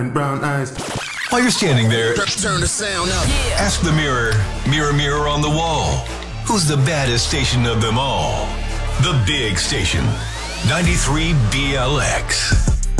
brown eyes. While you're standing there, turn the sound up. ask the mirror, mirror, mirror on the wall, who's the baddest station of them all? The Big Station, 93 BLX.